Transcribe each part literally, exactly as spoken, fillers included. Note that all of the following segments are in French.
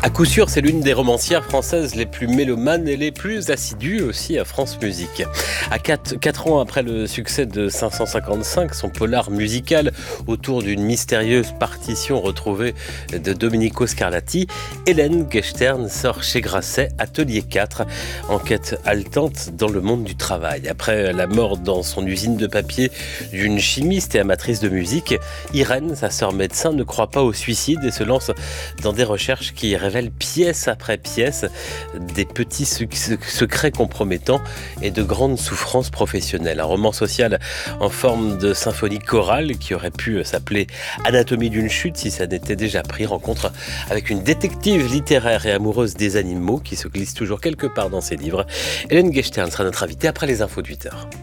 À coup sûr, c'est l'une des romancières françaises les plus mélomanes et les plus assidues aussi à France Musique. À quatre ans après le succès de cinq cent cinquante-cinq, son polar musical autour d'une mystérieuse partition retrouvée de Domenico Scarlatti, Hélène Gechtern sort chez Grasset Atelier quatre, enquête haletante dans le monde du travail. Après la mort dans son usine de papier d'une chimiste et amatrice de musique, Irène, sa sœur médecin, ne croit pas au suicide et se lance dans des recherches qui révèlent pièce après pièce des petits secrets compromettants et de grandes souffrances professionnelles. Un roman social en forme de symphonie chorale qui aurait pu s'appeler Anatomie d'une chute si ça n'était déjà pris. Rencontre avec une détective littéraire et amoureuse des animaux qui se glisse toujours quelque part dans ses livres. Hélène Gechtern sera notre invitée après les infos de huit heures.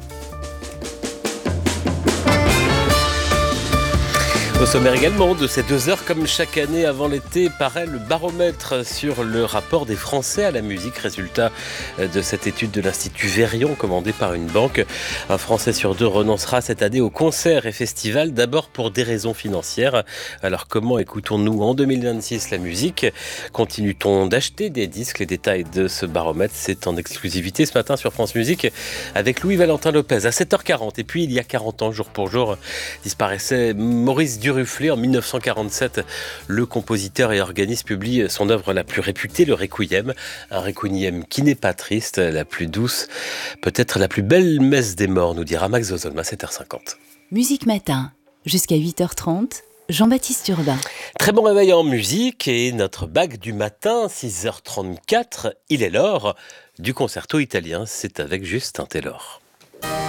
Au sommaire également de ces deux heures, comme chaque année avant l'été, paraît le baromètre sur le rapport des Français à la musique, résultat de cette étude de l'Institut Verion commandée par une banque. Un Français sur deux renoncera cette année aux concerts et festivals, d'abord pour des raisons financières. Alors comment écoutons-nous en deux mille vingt-six la musique ? Continue-t-on d'acheter des disques ? Les détails de ce baromètre, c'est en exclusivité ce matin sur France Musique avec Louis-Valentin Lopez à sept heures quarante. Et puis il y a quarante ans, jour pour jour, disparaissait Maurice Duruflé. En mille neuf cent quarante-sept, le compositeur et organiste publie son œuvre la plus réputée, le Requiem. Un Requiem qui n'est pas triste, la plus douce, peut-être la plus belle messe des morts, nous dira Max Zozolm à sept heures cinquante. Musique Matin, jusqu'à huit heures trente, Jean-Baptiste Urbain. Très bon réveil en musique et notre bague du matin, six heures trente-quatre, il est l'heure du concerto italien, c'est avec Justin Taylor.